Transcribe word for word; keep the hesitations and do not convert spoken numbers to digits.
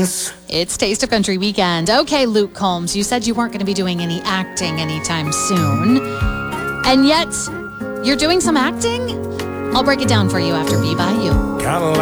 friends. It's Taste of Country weekend. Okay, Luke Combs, you said you weren't going to be doing any acting anytime soon. And yet, you're doing some acting? I'll break it down for you after Be By You. Kinda